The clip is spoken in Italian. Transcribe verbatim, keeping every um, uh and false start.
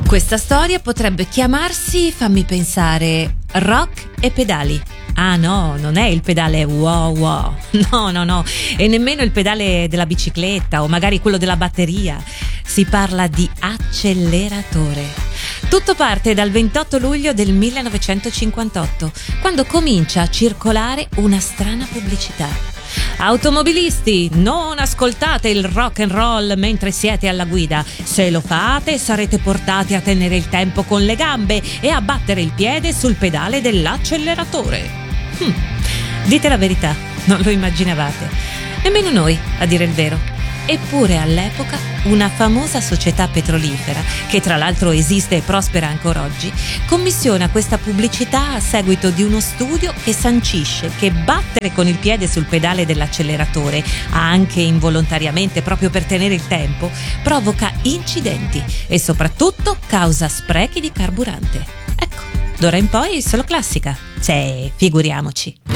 Questa storia potrebbe chiamarsi, fammi pensare, Rock e pedali. Ah no, non è il pedale wow wow, no no no, e nemmeno il pedale della bicicletta o magari quello della batteria. Si parla di acceleratore. Tutto parte dal ventotto luglio del millenovecentocinquantotto, quando comincia a circolare una strana pubblicità. Automobilisti, non ascoltate il rock and roll mentre siete alla guida. Se lo fate sarete portati a tenere il tempo con le gambe e a battere il piede sul pedale dell'acceleratore. Hm. Dite la verità, non lo immaginavate. Nemmeno noi, a dire il vero. Eppure all'epoca una famosa società petrolifera, che tra l'altro esiste e prospera ancora oggi, commissiona questa pubblicità a seguito di uno studio che sancisce che battere con il piede sul pedale dell'acceleratore, anche involontariamente proprio per tenere il tempo, provoca incidenti e soprattutto causa sprechi di carburante. Ecco, d'ora in poi solo classica. Cioè, figuriamoci.